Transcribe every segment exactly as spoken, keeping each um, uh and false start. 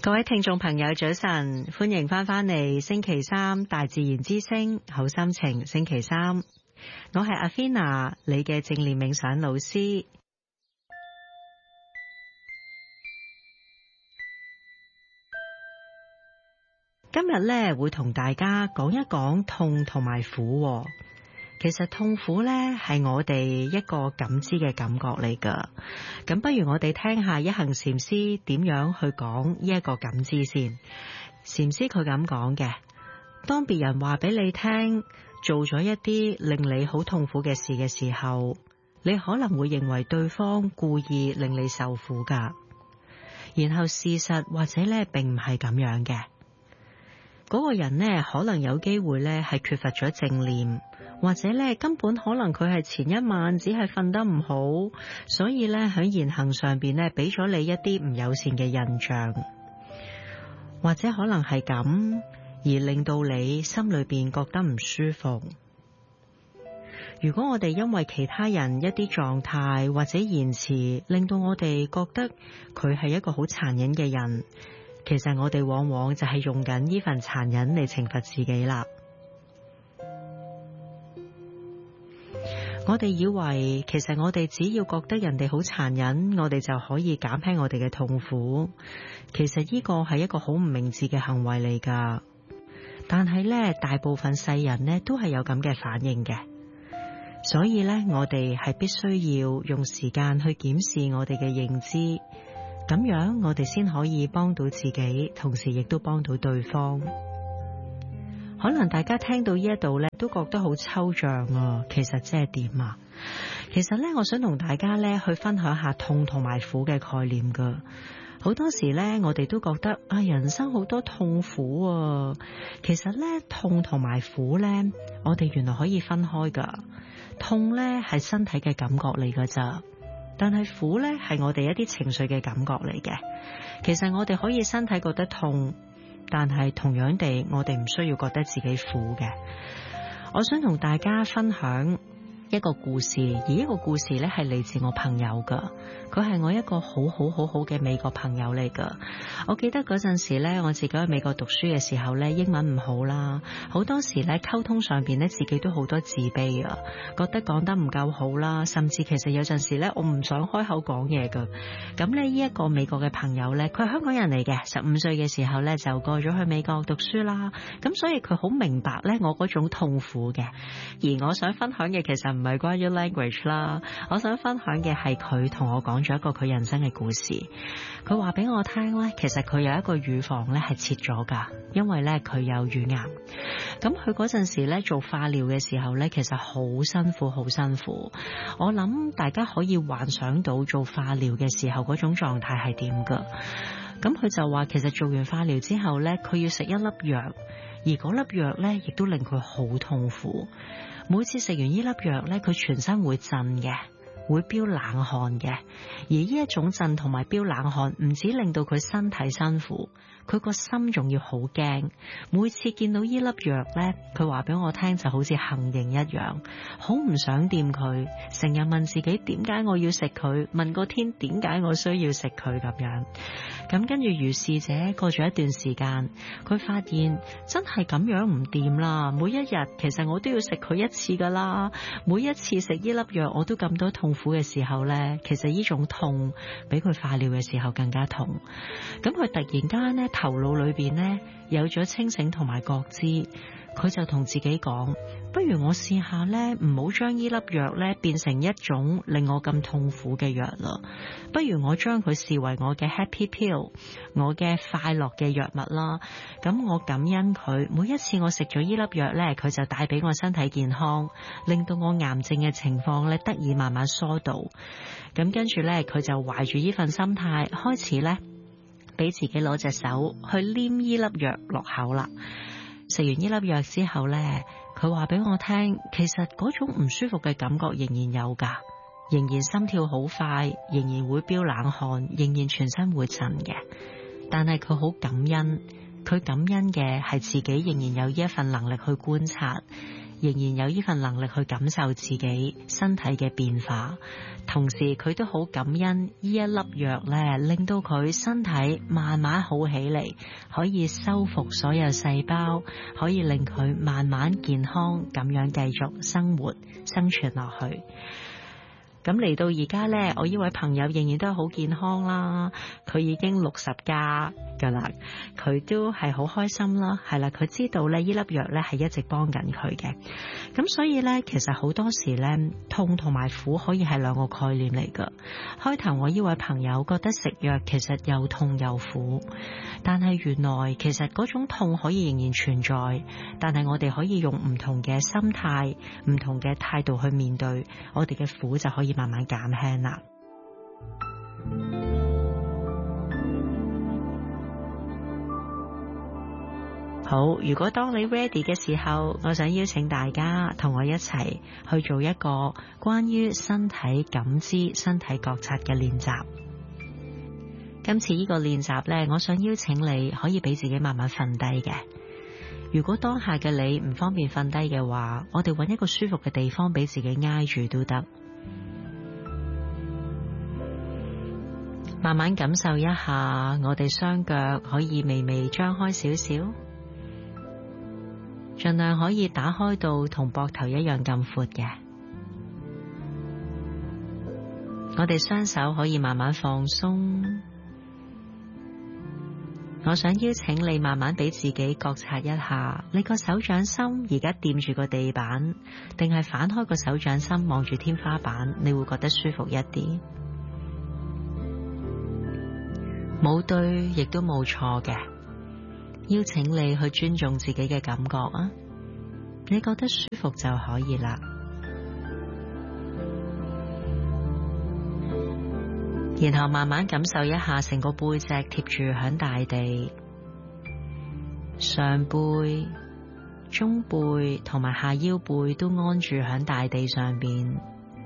各位聽眾朋友早晨，歡迎翻返嚟星期三大自然之聲好心情星期三，我係阿菲娜，你嘅正念冥想老師。今日咧會同大家講一講痛同埋苦。其實痛苦咧係我哋一個感知嘅感覺嚟噶，咁不如我哋聽下一行禪師點樣去講呢一個感知先。禪師佢咁講嘅，當別人話俾你聽做咗一啲令你好痛苦嘅事嘅時候，你可能會認為對方故意令你受苦噶，然後事實或者咧並唔係咁樣嘅。嗰個人呢，可能有機會呢係缺乏咗正念，或者呢根本可能佢係前一晚只係瞓得唔好，所以呢喺言行上邊呢俾咗你一啲唔友善嘅印象，或者可能係咁而令到你心裏邊覺得唔舒服。如果我哋因為其他人一啲狀態或者言辭令到我哋覺得佢係一個好殘忍嘅人，其實我哋往往就係用緊呢份殘忍嚟懲罰自己啦。我哋以為其實我哋只要覺得人哋好殘忍，我哋就可以減輕我哋嘅痛苦。其實呢個係一個好唔明智嘅行為嚟㗎。但係呢，大部分世人呢都係有咁嘅反應嘅。所以呢，我哋係必須要用時間去檢視我哋嘅認知，咁樣我哋先可以幫到自己，同時亦都幫到對方。可能大家聽到呢一度咧，都覺得好抽象啊。其實即係點啊？其實咧，我想同大家咧去分享下痛同埋苦嘅概念噶。好多時咧，我哋都覺得啊，人生好多痛苦啊。其實咧，痛同埋苦咧，我哋原來可以分開噶。痛咧係身體嘅感覺嚟噶咋。但係苦呢，係我哋一啲情緒嘅感覺嚟嘅。其實我哋可以身體覺得痛，但係同樣地，我哋唔需要覺得自己苦嘅。我想同大家分享一個故事，而呢個故事呢係嚟自我朋友噶，佢係我一個好好好好嘅美國朋友嚟噶。我記得嗰陣時呢，我自己喺美國讀書嘅時候呢，英文唔好啦，好多時呢溝通上邊呢，自己都好多自卑啊，覺得講得唔夠好啦，甚至其實有陣時呢，我唔想開口講嘢噶。咁呢，呢一個美國嘅朋友呢，佢係香港人嚟嘅，十五歲嘅時候呢，就過咗去美國讀書啦。咁所以佢好明白呢我嗰種痛苦嘅。而我想分享嘅其實唔係關於 language 啦，我想分享嘅係佢同我講咗一個佢人生嘅故事。佢話俾我聽咧，其實佢有一個乳房咧係切咗噶，因為咧佢有乳癌。咁佢嗰陣時咧做化療嘅時候咧，其實好辛苦，好辛苦。我諗大家可以幻想到做化療嘅時候嗰種狀態係點噶。咁佢就話，其實做完化療之後咧，佢要食一粒藥，而嗰粒藥咧亦都令佢好痛苦。每次食完呢粒藥咧，佢全身會震嘅，會飆冷汗嘅。而呢一種震同埋飆冷汗，唔止令到佢身體辛苦，佢個心仲要好驚。每次見到呢粒藥咧，佢話俾我聽就好似行刑一樣，好唔想掂佢，成日問自己點解我要食佢，問個天點解我需要食佢咁樣。咁跟住如是者過咗一段時間，佢發現真係咁樣唔掂啦。每一日其實我都要食佢一次噶啦，每一次食呢粒藥我都咁多痛苦嘅時候呢，其實呢種痛比佢化療嘅時候更加痛。咁佢突然間呢，頭腦裏邊呢有咗清醒同埋覺知，佢就同自己講，不如我試下呢，唔好將呢粒藥呢變成一種令我咁痛苦嘅藥啦，不如我將佢視為我嘅 happy pill， 我嘅快樂嘅藥物啦。咁我感恩佢，每一次我食咗呢粒藥呢，佢就帶俾我身體健康，令到我癌症嘅情況呢得以慢慢疏導。咁跟住呢，佢就懷住呢份心態開始呢，俾自己攞隻手去黏呢粒藥落口啦。食完呢粒藥之後呢，佢話俾我聽，其實嗰種唔舒服嘅感覺仍然有噶，仍然心跳好快，仍然會飆冷汗，仍然全身會震嘅。但係佢好感恩，佢感恩嘅係自己仍然有呢一份能力去觀察， 仍然有呢份能力去感受自己身體嘅變化，同時佢都好感恩呢一粒藥咧，令到佢身體慢慢好起嚟，可以修復所有細胞，可以令佢慢慢健康咁樣繼續生活生存落去。咁嚟到而家呢，我呢位朋友仍然都係好健康啦，佢已經六十加噶啦，佢都係好開心啦，係啦，佢知道咧呢粒藥咧係一直幫緊佢嘅。咁所以呢，其實好多時呢，痛同埋苦可以係兩個概念嚟噶。開頭我呢位朋友覺得食藥其實又痛又苦，但係原來其實嗰種痛可以仍然存在，但係我哋可以用唔同嘅心態、唔同嘅態度去面對，我哋嘅苦就可以慢慢減輕啦。好，如果當你 ready 嘅時候，我想邀請大家同我一齊去做一個關於身體感知、身體覺察嘅練習。今次呢個練習呢，我想邀請你可以俾自己慢慢瞓低嘅。如果當下嘅你唔方便瞓低嘅話，我哋揾一個舒服嘅地方俾自己挨住都得。慢慢感受一下，我哋雙腳可以微微張開少少，盡量可以打開到同膊頭一樣咁闊嘅。我哋雙手可以慢慢放鬆。我想邀請你慢慢俾自己覺察一下，你個手掌心而家掂住個地板，定係反開個手掌心望住天花板，你會覺得舒服一啲。冇對，亦都冇錯嘅。邀請你去尊重自己嘅感覺啊！你覺得舒服就可以啦。然後慢慢感受一下成個背脊貼住響大地，上背、中背同埋下腰背都安住響大地上邊。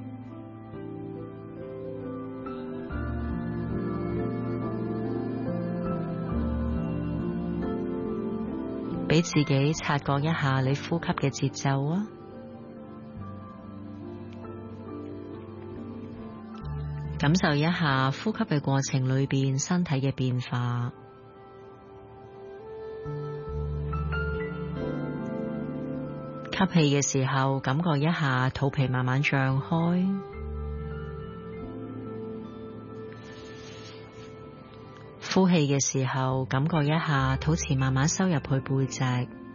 俾自己察覺一下你呼吸嘅節奏啊！感受一下呼吸嘅過程裏邊身體嘅變化。吸氣嘅時候，感覺一下肚皮慢慢脹開。呼氣嘅時候，感覺一下肚臍慢慢收入去背脊。